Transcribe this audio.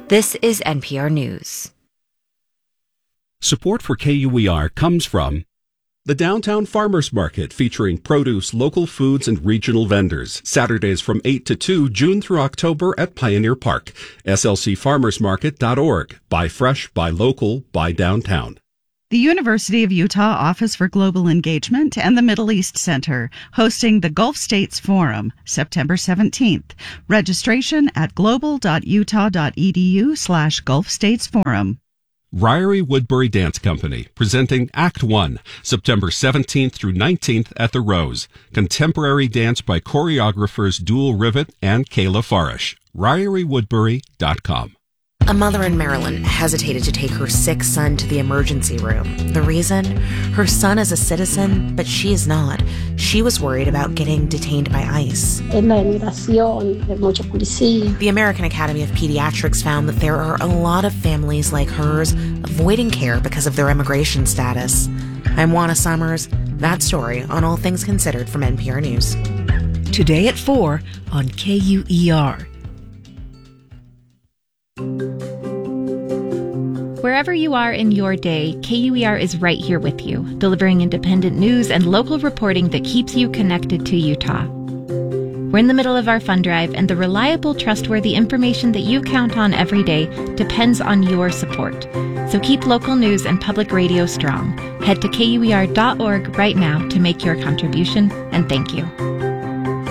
This is NPR News. Support for KUER comes from the Downtown Farmers Market, featuring produce, local foods, and regional vendors. Saturdays from 8 to 2, June through October at Pioneer Park. slcfarmersmarket.org. Buy fresh, buy local, buy downtown. The University of Utah Office for Global Engagement and the Middle East Center hosting the Gulf States Forum, September 17th. Registration at global.utah.edu/Gulf States Forum. Ryrie Woodbury Dance Company, presenting Act One, September 17th through 19th at the Rose. Contemporary dance by choreographers Dual Rivet and Kayla Farish. RyrieWoodbury.com. A mother in Maryland hesitated to take her sick son to the emergency room. The reason? Her son is a citizen, but she is not. She was worried about getting detained by ICE. The American Academy of Pediatrics found that there are a lot of families like hers avoiding care because of their immigration status. I'm Juana Summers. That story on All Things Considered from NPR News. Today at 4 on KUER. Wherever you are in your day, KUER is right here with you, delivering independent news and local reporting that keeps you connected to Utah. We're in the middle of our fund drive, and the reliable, trustworthy information that you count on every day depends on your support. So keep local news and public radio strong. Head to KUER.org right now to make your contribution, and thank you.